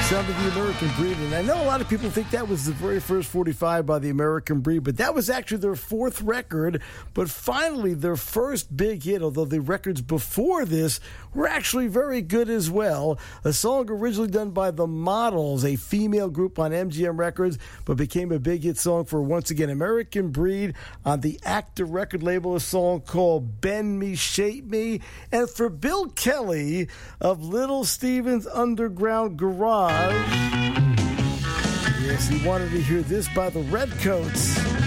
Sound of the American Breed. And I know a lot of people think that was the very first 45 by the American Breed, but that was actually their fourth record. But finally, their first big hit, although the records before this were actually very good as well. A song originally done by The Models, a female group on MGM Records, but became a big hit song for, once again, American Breed on the Actor record label, a song called Bend Me, Shape Me. And for Bill Kelly of Little Steven's Underground Garage, yes, he wanted to hear this by the Redcoats.